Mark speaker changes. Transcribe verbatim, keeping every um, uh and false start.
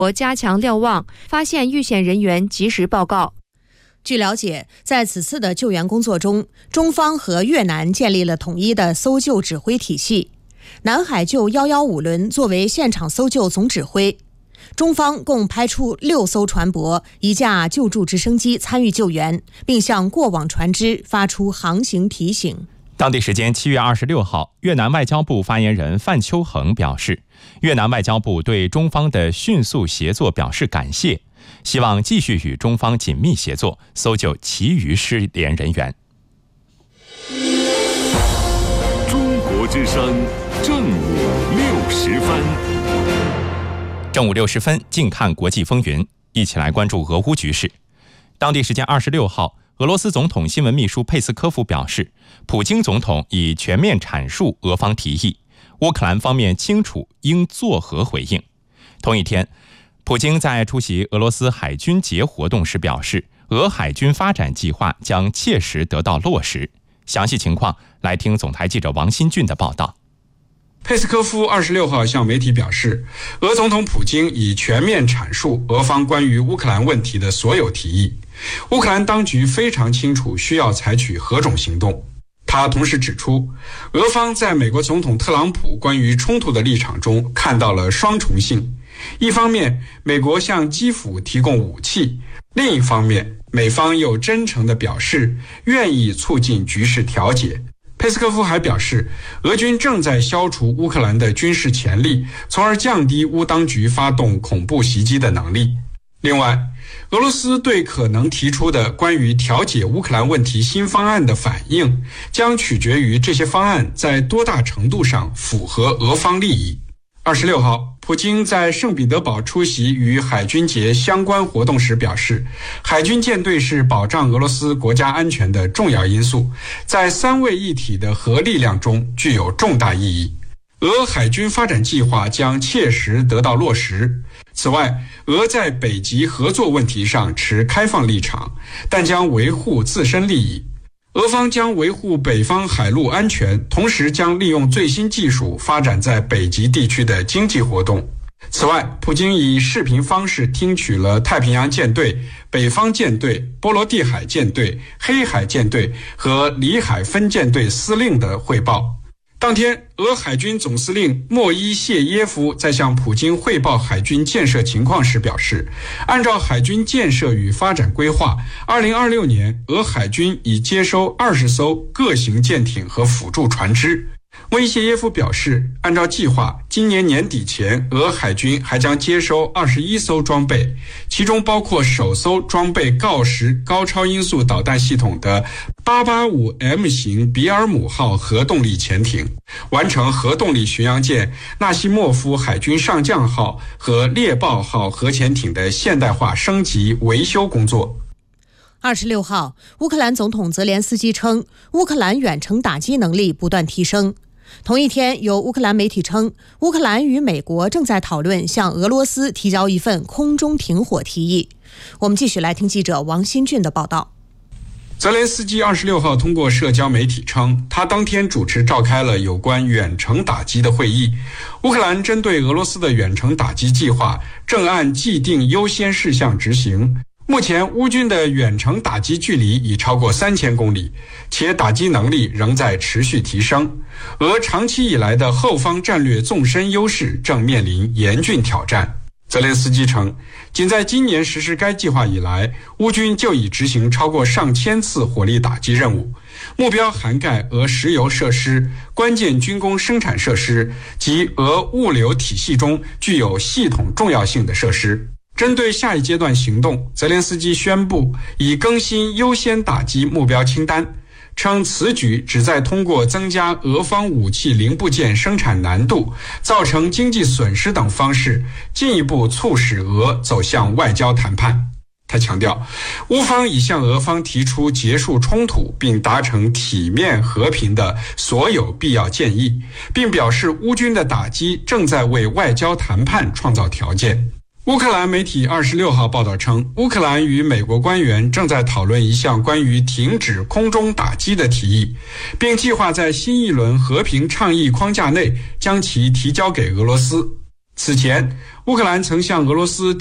Speaker 1: 我加强瞭望，发现遇险人员及时报告。
Speaker 2: 据了解，在此次的救援工作中，中方和越南建立了统一的搜救指挥体系。南海救一一五轮作为现场搜救总指挥，中方共派出六艘船舶、一架救助直升机参与救援，并向过往船只发出航行提醒。
Speaker 3: 当地时间七月二十六号，越南外交部发言人范秋恒表示，越南外交部对中方的迅速协作表示感谢，希望继续与中方紧密协作，搜救其余失联人员。
Speaker 4: 中国之声正午六时分，
Speaker 3: 正午六十分，静看国际风云，一起来关注俄乌局势。当地时间二十六号，俄罗斯总统新闻秘书佩斯科夫表示，普京总统已全面阐述俄方提议，乌克兰方面清楚应作何回应。同一天，普京在出席俄罗斯海军节活动时表示，俄海军发展计划将切实得到落实。详细情况来听总台记者王新俊的报道。
Speaker 5: 佩斯科夫二十六号向媒体表示，俄总统普京已全面阐述俄方关于乌克兰问题的所有提议，乌克兰当局非常清楚需要采取何种行动。他同时指出，俄方在美国总统特朗普关于冲突的立场中看到了双重性，一方面美国向基辅提供武器，另一方面美方又真诚地表示愿意促进局势调解。佩斯科夫还表示，俄军正在消除乌克兰的军事潜力，从而降低乌当局发动恐怖袭击的能力。另外，俄罗斯对可能提出的关于调解乌克兰问题新方案的反应，将取决于这些方案在多大程度上符合俄方利益。二十六号，普京在圣彼得堡出席与海军节相关活动时表示，海军舰队是保障俄罗斯国家安全的重要因素，在三位一体的核力量中具有重大意义。俄海军发展计划将切实得到落实。此外，俄在北极合作问题上持开放立场，但将维护自身利益。俄方将维护北方海陆安全，同时将利用最新技术发展在北极地区的经济活动。此外，普京以视频方式听取了太平洋舰队、北方舰队、波罗的海舰队、黑海舰队和里海分舰队司令的汇报。当天，俄海军总司令莫伊谢耶夫在向普京汇报海军建设情况时表示，按照海军建设与发展规划，二零二六年俄海军已接收二十艘各型舰艇和辅助船只。莫伊谢耶夫表示，按照计划，今年年底前，俄海军还将接收二十一艘装备，其中包括首艘装备锆石高超音速导弹系统的八八五 M 型比尔姆号核动力潜艇，完成核动力巡洋舰纳西莫夫海军上将号和猎豹号核潜艇的现代化升级维修工作。
Speaker 2: 二十六号，乌克兰总统泽连斯基称，乌克兰远程打击能力不断提升。同一天，有乌克兰媒体称，乌克兰与美国正在讨论向俄罗斯提交一份空中停火提议。我们继续来听记者王新俊的报道。
Speaker 5: 泽连斯基二十六号通过社交媒体称，他当天主持召开了有关远程打击的会议。乌克兰针对俄罗斯的远程打击计划正按既定优先事项执行。目前乌军的远程打击距离已超过三千公里，且打击能力仍在持续提升。俄长期以来的后方战略纵深优势正面临严峻挑战。泽连斯基称，仅在今年实施该计划以来，乌军就已执行超过上千次火力打击任务，目标涵盖俄石油设施、关键军工生产设施及俄物流体系中具有系统重要性的设施。针对下一阶段行动，泽连斯基宣布已更新优先打击目标清单，称此举旨在通过增加俄方武器零部件生产难度、造成经济损失等方式，进一步促使俄走向外交谈判。他强调，乌方已向俄方提出结束冲突并达成体面和平的所有必要建议，并表示乌军的打击正在为外交谈判创造条件。乌克兰媒体二十六号报道称，乌克兰与美国官员正在讨论一项关于停止空中打击的提议，并计划在新一轮和平倡议框架内将其提交给俄罗斯。 此前，乌克兰曾向俄罗斯